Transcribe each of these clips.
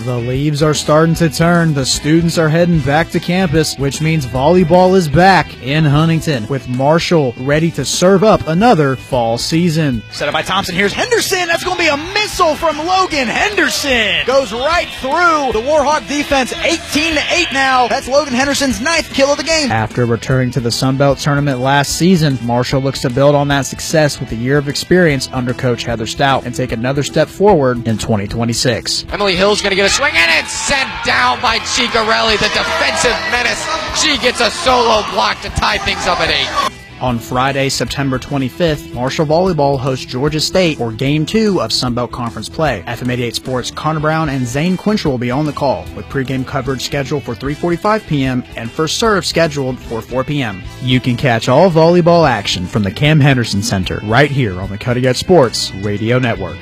The leaves are starting to turn. The students are heading back to campus, which means volleyball is back in Huntington, with Marshall ready to serve up another fall season. Set up by Thompson. Here's Henderson. That's going to be a missile from Logan Henderson. Goes right through the Warhawk defense. 18-8 now. That's Logan Henderson's 9th kill of the game. After returning to the Sun Belt tournament last season, Marshall looks to build on that success with a year of experience under Coach Heather Stout and take another step forward in 2026. Emily Hill's going to get a swing, and it's sent down by Chicarelli, the defensive menace. She gets a solo block to tie things up at 8. On Friday, September 25th, Marshall Volleyball hosts Georgia State for Game 2 of Sun Belt Conference play. FM 88 Sports' Connor Brown and Zane Quincher will be on the call, with pregame coverage scheduled for 3:45 p.m. and first serve scheduled for 4 p.m. You can catch all volleyball action from the Cam Henderson Center right here on the Cutting Edge Sports Radio Network.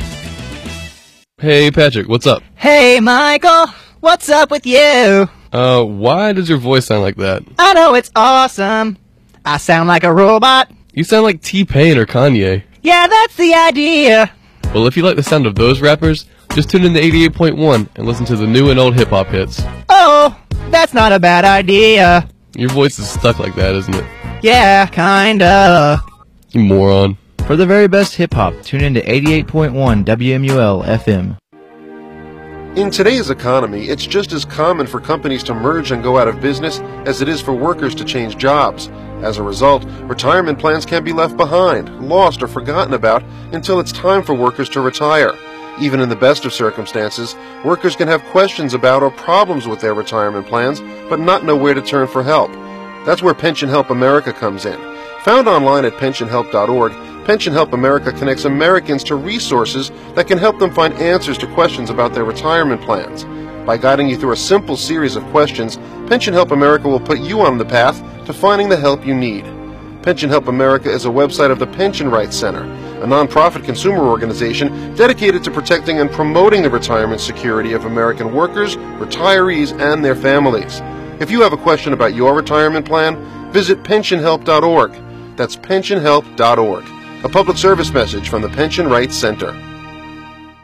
Hey, Patrick, what's up? Hey, Michael, what's up with you? Why does your voice sound like that? I know, it's awesome. I sound like a robot. You sound like T-Pain or Kanye. Yeah, that's the idea. Well, if you like the sound of those rappers, just tune in to 88.1 and listen to the new and old hip-hop hits. Oh, that's not a bad idea. Your voice is stuck like that, isn't it? Yeah, kinda. You moron. For the very best hip-hop, tune in to 88.1 WMUL FM. In today's economy, it's just as common for companies to merge and go out of business as it is for workers to change jobs. As a result, retirement plans can be left behind, lost, or forgotten about until it's time for workers to retire. Even in the best of circumstances, workers can have questions about or problems with their retirement plans, but not know where to turn for help. That's where Pension Help America comes in. Found online at pensionhelp.org, Pension Help America connects Americans to resources that can help them find answers to questions about their retirement plans. By guiding you through a simple series of questions, Pension Help America will put you on the path to finding the help you need. Pension Help America is a website of the Pension Rights Center, a nonprofit consumer organization dedicated to protecting and promoting the retirement security of American workers, retirees, and their families. If you have a question about your retirement plan, visit pensionhelp.org. That's pensionhelp.org. A public service message from the Pension Rights Center.